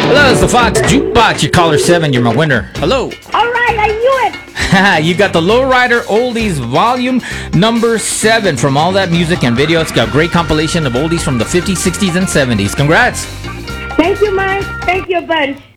Hello, it's the Fox Jukebox. Your caller 7. You're my winner. Hello. All right, I knew it. You got the Lowrider Oldies Volume number 7 from All That Music and Video. It's got a great compilation of oldies from the 50s, 60s, and 70s. Congrats. Thank you, Mike. Thank you a bunch.